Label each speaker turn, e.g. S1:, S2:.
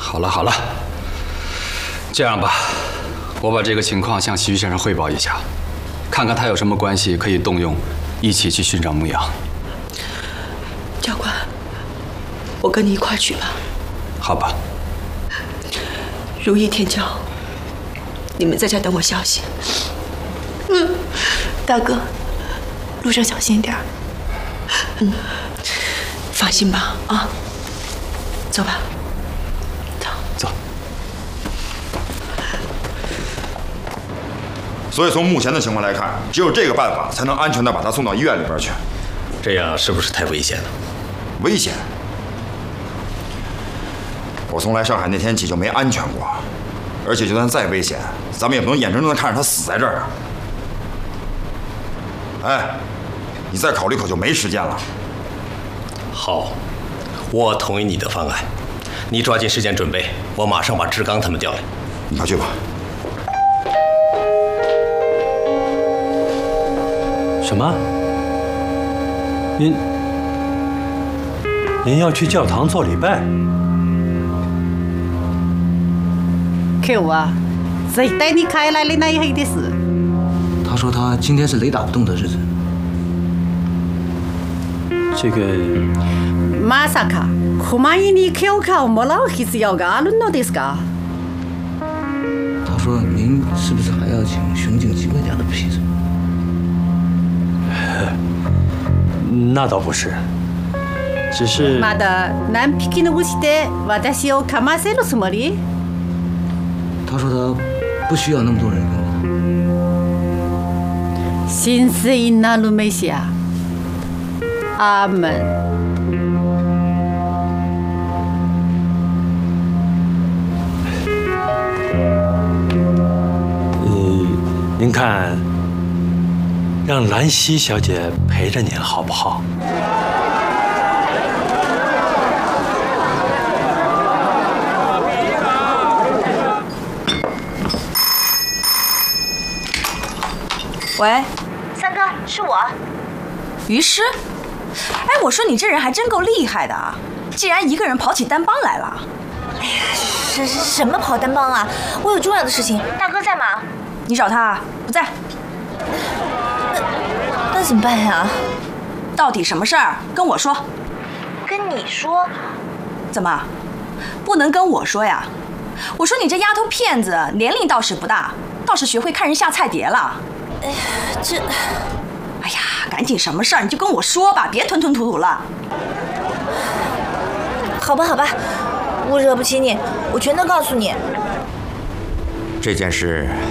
S1: 好了好了，这样吧，我把这个情况向徐先生汇报一下，看看他有什么关系可以动用，一起去寻找牧羊。
S2: 教官，我跟你一块儿去吧。
S1: 好吧。
S2: 如意天骄，你们在这等我消息。大哥，路上小心点儿。放心吧，啊，走吧，
S1: 走。
S3: 所以从目前的情况来看，只有这个办法才能安全地把他送到医院里边去。
S4: 这样是不是太危险了？
S3: 危险？我从来上海那天起就没安全过，而且就算再危险，咱们也不能眼睁睁地看着他死在这儿啊！哎，你再考虑可就没时间了。
S4: 好，我同意你的方案，你抓紧时间准备，我马上把志刚他们调来。
S3: 你快去吧。
S5: 什么？您要去教堂做礼拜？
S6: 可恶啊！谁带你开来的那一黑的事？
S7: 他说他今天是雷打不动的日子。
S5: 这个。
S6: まさか、狛江に許可をもらう必要があるのですか？
S7: 他说您是不是还要请巡警机关家的批准？
S5: 那倒不是，只是。
S6: まだ何匹残して私をかませるつもり？
S7: 他说他不需要那么多人跟他。
S6: 神聖なるメシア。阿門。
S5: 您看，让兰溪小姐陪着您好不好？
S8: 喂，三哥，是我，于师。哎，我说你这人还真够厉害的啊！竟然一个人跑起单帮来了。
S9: 哎呀，什么跑单帮啊？我有重要的事情，大哥在吗？
S8: 你找他不在。
S9: 那怎么办呀？
S8: 到底什么事儿？跟我说。
S9: 跟你说？
S8: 怎么，不能跟我说呀？我说你这丫头片子，年龄倒是不大，倒是学会看人下菜碟了。
S9: 哎呀，这……
S8: 哎呀，赶紧什么事儿你就跟我说吧，别吞吞吐吐了。
S9: 好吧，好吧，我惹不起你，我全都告诉你。
S3: 这件事